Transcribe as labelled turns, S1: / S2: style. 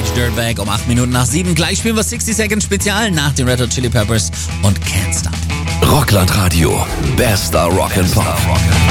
S1: Dirtbag um 8 Minuten nach 7. Gleich spielen wir 60 Second Spezial nach den Red Hot Chili Peppers und Can't Stop.
S2: Rockland Radio. Bester Rock and Pop.